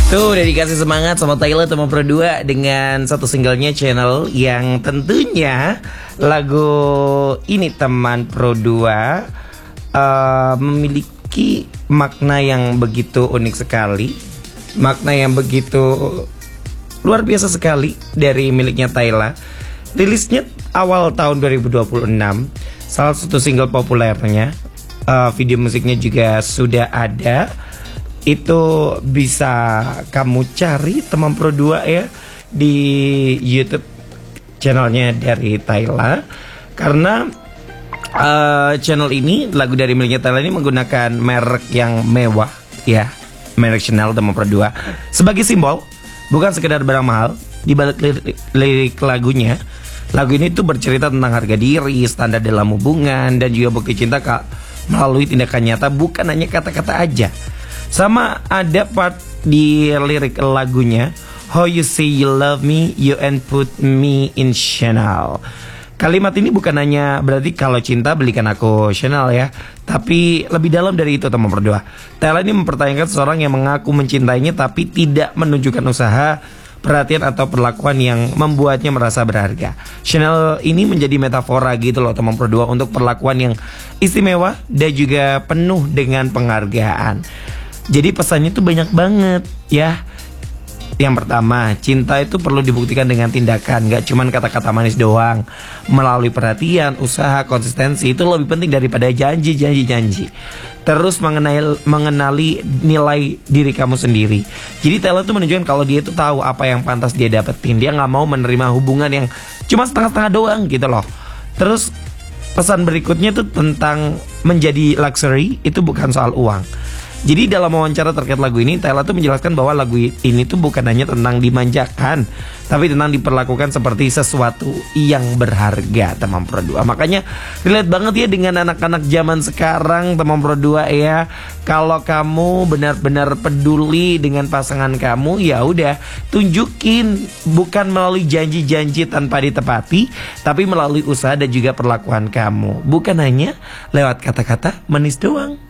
Tuh udah dikasih semangat sama Tyla Teman Pro 2 dengan satu singlenya Channel, yang tentunya lagu ini Teman Pro 2 memiliki makna yang begitu unik sekali, makna yang begitu luar biasa sekali dari miliknya Tyla. Rilisnya awal tahun 2026, salah satu single populernya. Video musiknya juga sudah ada. Itu bisa kamu cari Teman Pro 2 ya di YouTube channelnya dari Tyla. Karena channel ini, lagu dari miliknya Tyla ini menggunakan merek yang mewah ya, merek Chanel Teman Pro 2 sebagai simbol, bukan sekedar barang mahal. Di balik lirik lagunya, lagu ini tuh bercerita tentang harga diri, standar dalam hubungan, dan juga bukti cinta melalui tindakan nyata, bukan hanya kata-kata aja. Sama ada part di lirik lagunya, how you say you love me, you and put me in Chanel. Kalimat ini bukan hanya berarti kalau cinta belikan aku Chanel ya, tapi lebih dalam dari itu Teman Pro 2. Tyla ini mempertanyakan seseorang yang mengaku mencintainya tapi tidak menunjukkan usaha, perhatian atau perlakuan yang membuatnya merasa berharga. Chanel ini menjadi metafora gitu loh Teman Pro 2 untuk perlakuan yang istimewa dan juga penuh dengan penghargaan. Jadi pesannya tuh banyak banget ya. Yang pertama, cinta itu perlu dibuktikan dengan tindakan, gak cuman kata-kata manis doang. Melalui perhatian, usaha, konsistensi itu lebih penting daripada janji. Terus mengenali nilai diri kamu sendiri. Jadi Tyla tuh menunjukkan kalau dia tuh tahu apa yang pantas dia dapetin. Dia gak mau menerima hubungan yang cuma setengah-setengah doang gitu loh. Terus pesan berikutnya tuh tentang menjadi luxury, itu bukan soal uang. Jadi dalam wawancara terkait lagu ini, Tyla tuh menjelaskan bahwa lagu ini tuh bukan hanya tentang dimanjakan, tapi tentang diperlakukan seperti sesuatu yang berharga Teman Pro 2. Makanya relate banget ya dengan anak-anak zaman sekarang Teman Pro 2 ya. Kalau kamu benar-benar peduli dengan pasangan kamu, ya udah tunjukin, bukan melalui janji-janji tanpa ditepati, tapi melalui usaha dan juga perlakuan kamu, bukan hanya lewat kata-kata manis doang.